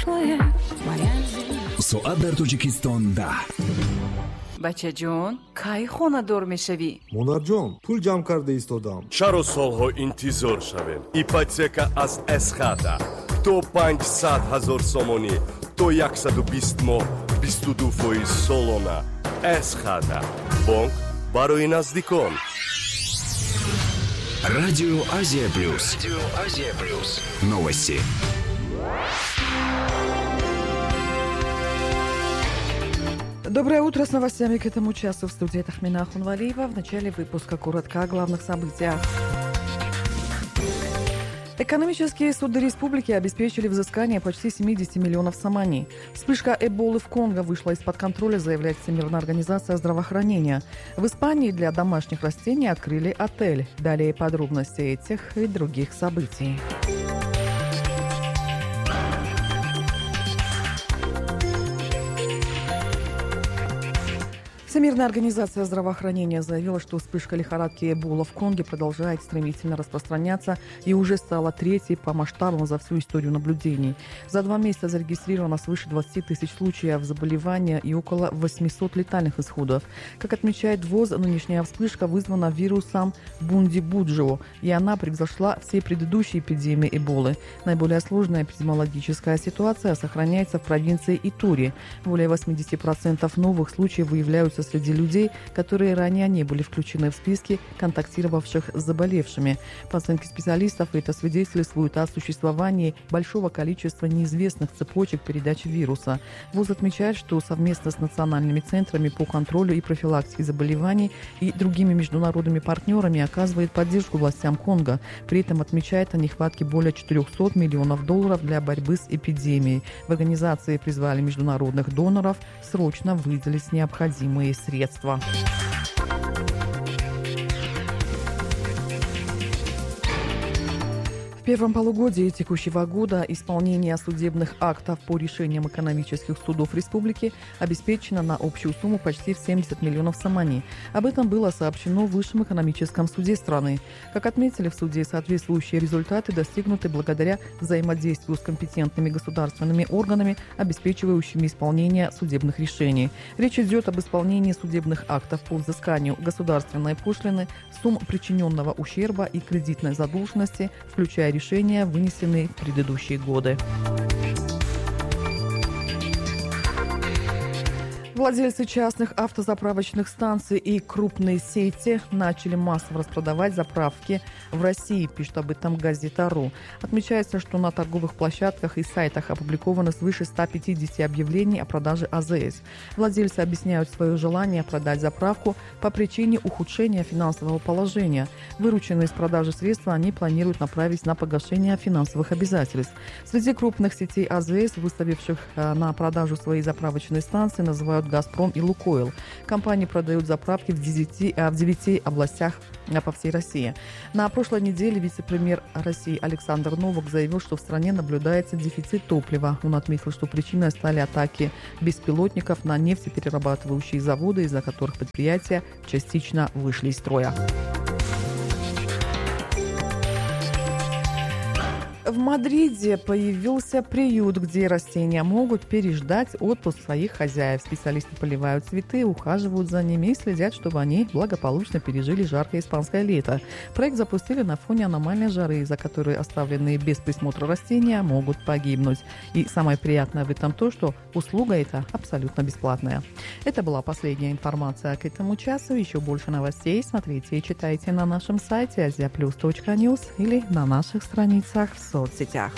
соат дар Тоҷикистон 10. бачаҷон кай хонадор мешавӣ? монарҷон, пул ҷамъ карда истодам. чаро солҳо интизор шавем? ипотека аз эсхата то 500 000 сомонӣ то 120 моҳ 22% солона. эсхата бонк барои наздикон. Радио Азия Плюс. Новости. Доброе утро, с новостями к этому часу в студии Тахмина Ахунвалиева. В начале выпуска коротко о главных событиях. Экономические суды республики обеспечили взыскание почти 70 миллионов сомани. Вспышка эболы в Конго вышла из-под контроля, заявляет Всемирная организация здравоохранения. В Испании для домашних растений открыли отель. Далее подробности этих и других событий. Всемирная организация здравоохранения заявила, что вспышка лихорадки Эбола в Конго продолжает стремительно распространяться и уже стала третьей по масштабам за всю историю наблюдений. За 2 месяца зарегистрировано свыше 20 тысяч случаев заболевания и около 800 летальных исходов. Как отмечает ВОЗ, нынешняя вспышка вызвана вирусом Бундибуджио, и она превзошла все предыдущие эпидемии Эболы. Наиболее сложная эпидемиологическая ситуация сохраняется в провинции Итури. Более 80% новых случаев выявляются среди людей, которые ранее не были включены в списки контактировавших с заболевшими. По оценке специалистов, это свидетельствует о существовании большого количества неизвестных цепочек передачи вируса. ВОЗ отмечает, что совместно с национальными центрами по контролю и профилактике заболеваний и другими международными партнерами оказывает поддержку властям Конго. При этом отмечает о нехватке более $400 миллионов для борьбы с эпидемией. В организации призвали международных доноров срочно выделить необходимые средства. В первом полугодии текущего года исполнение судебных актов по решениям экономических судов республики обеспечено на общую сумму почти в 70 миллионов сомани. Об этом было сообщено в Высшем экономическом суде страны. Как отметили в суде, соответствующие результаты достигнуты благодаря взаимодействию с компетентными государственными органами, обеспечивающими исполнение судебных решений. Речь идет об исполнении судебных актов по взысканию государственной пошлины, сумм причиненного ущерба и кредитной задолженности, включая решения, вынесенные в предыдущие годы. Владельцы частных автозаправочных станций и крупные сети начали массово распродавать заправки в России, пишет об этом газета.ру. Отмечается, что на торговых площадках и сайтах опубликовано свыше 150 объявлений о продаже АЗС. Владельцы объясняют свое желание продать заправку по причине ухудшения финансового положения. Вырученные из продажи средства они планируют направить на погашение финансовых обязательств. Среди крупных сетей АЗС, выставивших на продажу свои заправочные станции, называют «Газпром» и «Лукойл». Компании продают заправки в 9 областях по всей России. На прошлой неделе вице-премьер России Александр Новак заявил, что в стране наблюдается дефицит топлива. Он отметил, что причиной стали атаки беспилотников на нефтеперерабатывающие заводы, из-за которых предприятия частично вышли из строя. В Мадриде появился приют, где растения могут переждать отпуск своих хозяев. Специалисты поливают цветы, ухаживают за ними и следят, чтобы они благополучно пережили жаркое испанское лето. Проект запустили на фоне аномальной жары, из-за которой оставленные без присмотра растения могут погибнуть. И самое приятное в этом то, что услуга эта абсолютно бесплатная. Это была последняя информация к этому часу. Еще больше новостей смотрите и читайте на нашем сайте aziaplus.news или на наших страницах в соцсетях.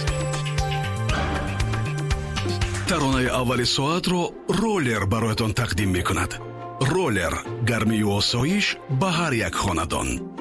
таронаи аввали соатро роллер бароятон тақдим мекунад. роллер гармию осоиш ба ҳар як хонадон.